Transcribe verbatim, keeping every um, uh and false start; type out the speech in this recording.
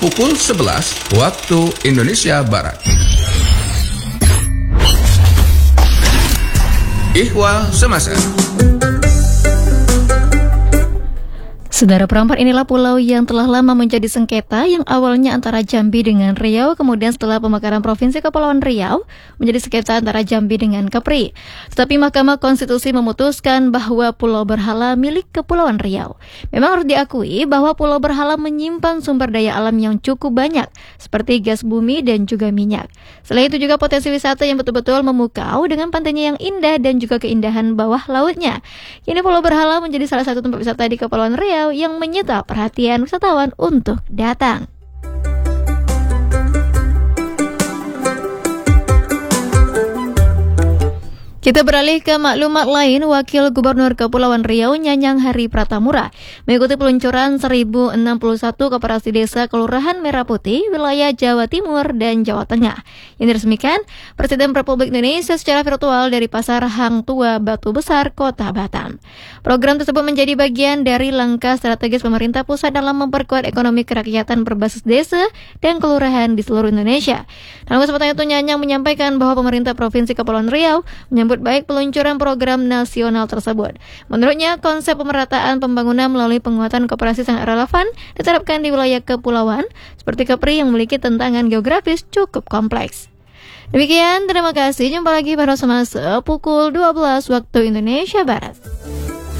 pukul sebelas waktu Indonesia Barat. Ihwal Semasa. Saudara, Perampat inilah pulau yang telah lama menjadi sengketa yang awalnya antara Jambi dengan Riau, kemudian setelah pemekaran Provinsi Kepulauan Riau menjadi sengketa antara Jambi dengan Kepri. Tetapi Mahkamah Konstitusi memutuskan bahwa Pulau Berhala milik Kepulauan Riau. Memang harus diakui bahwa Pulau Berhala menyimpan sumber daya alam yang cukup banyak, seperti gas bumi dan juga minyak. Selain itu juga potensi wisata yang betul-betul memukau dengan pantainya yang indah dan juga keindahan bawah lautnya. Kini Pulau Berhala menjadi salah satu tempat wisata di Kepulauan Riau yang menyita perhatian wisatawan untuk datang. Kita beralih ke maklumat lain. Wakil Gubernur Kepulauan Riau Nyanyang Hari Pratamura mengikuti peluncuran seribu enam puluh satu koperasi desa Kelurahan Merah Putih, wilayah Jawa Timur dan Jawa Tengah, yang diresmikan Presiden Republik Indonesia secara virtual dari Pasar Hang Tua Batu Besar, Kota Batam. Program tersebut menjadi bagian dari langkah strategis pemerintah pusat dalam memperkuat ekonomi kerakyatan berbasis desa dan kelurahan di seluruh Indonesia. Dalam kesempatan itu, Nyanyang menyampaikan bahwa pemerintah Provinsi Kepulauan Riau menyambut baik peluncuran program nasional tersebut. Menurutnya, konsep pemerataan pembangunan melalui penguatan koperasi sangat relevan diterapkan di wilayah kepulauan seperti Kepri yang memiliki tantangan geografis cukup kompleks. Demikian, terima kasih. Jumpa lagi pada semasa pukul dua belas waktu Indonesia Barat.